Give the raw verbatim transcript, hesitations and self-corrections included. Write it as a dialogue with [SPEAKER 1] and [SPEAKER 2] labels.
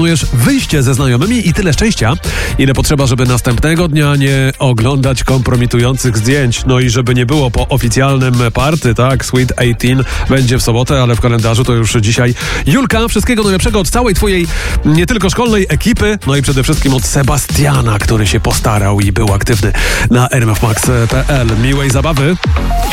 [SPEAKER 1] planujesz wyjście ze znajomymi i tyle szczęścia, ile potrzeba, żeby następnego dnia nie oglądać kompromitujących zdjęć. No i żeby nie było po oficjalnym party, tak? Sweet osiemnaście będzie w sobotę, ale w kalendarzu to już dzisiaj. Julka, wszystkiego najlepszego od całej twojej nie tylko szkolnej ekipy, no i przede wszystkim od Sebastiana, który się postarał i był aktywny na r m f max kropka p l. Miłej zabawy.